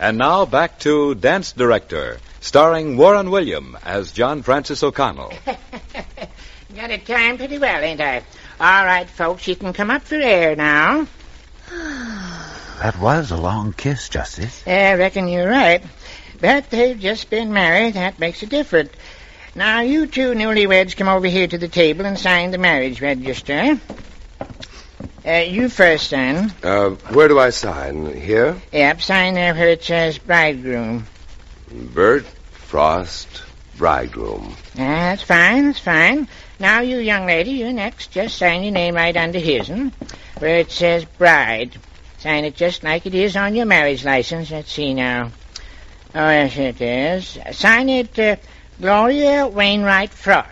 And now back to Dance Director, starring Warren William as John Francis O'Connell. Got it timed pretty well, ain't I? All right, folks, you can come up for air now. That was a long kiss, Justice. I reckon you're right. But they've just been married. That makes it different. Now, you two newlyweds come over here to the table and sign the marriage register. You first, son. Where do I sign? Here? Yep, sign there where it says bridegroom. Bert Frost, bridegroom. That's fine, that's fine. Now, you young lady, you're next. Just sign your name right under his'n, where it says bride. Sign it just like it is on your marriage license. Let's see now. Oh, yes, it is. Sign it, Gloria Wainwright Frost.